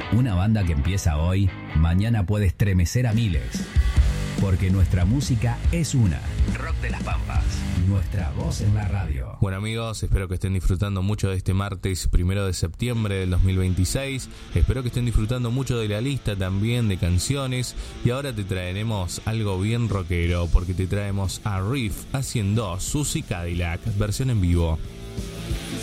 Una banda que empieza hoy, mañana puede estremecer a miles. Porque nuestra música es una. Rock de las Pampas. Nuestra voz en la radio. Bueno amigos, espero que estén disfrutando mucho de este martes 1 de septiembre del 2026. Espero que estén disfrutando mucho de la lista también de canciones. Y ahora te traeremos algo bien rockero, porque te traemos a Riff haciendo Susie Cadillac, versión en vivo.